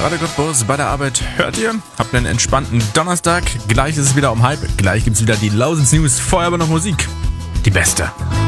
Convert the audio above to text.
Radio Cottbus bei der Arbeit hört ihr. Habt einen entspannten Donnerstag. Gleich ist es wieder um halb. Gleich gibt's wieder die Lausitz News. Vorher aber noch Musik. Die beste.